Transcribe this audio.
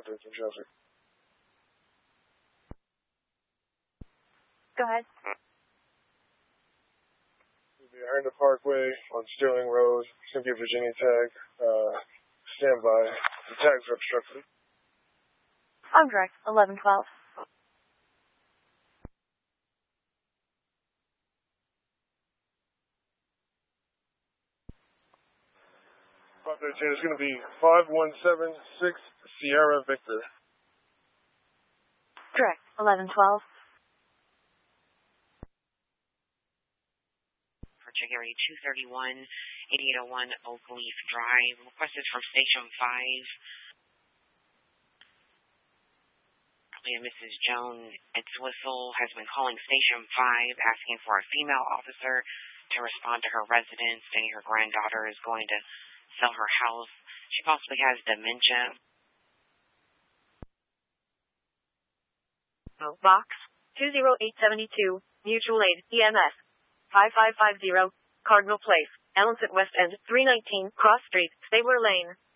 contact in traffic. Go ahead. Behind the Parkway on Sterling Road, Cynthia, Virginia tag. Stand by. The tags are obstructed. On direct, 1112. It's going to be 5176 Sierra Victor. Direct, 1112. Gary 231, 8801 Oak Leaf Drive. Requested from Station 5. Mrs. Joan Entwistle has been calling Station 5 asking for a female officer to respond to her residence, stating her granddaughter is going to sell her house. She possibly has dementia. Box 20872, Mutual Aid, EMS. 5550, Cardinal Place, Allenset West End, 319, Cross Street, Stabler Lane.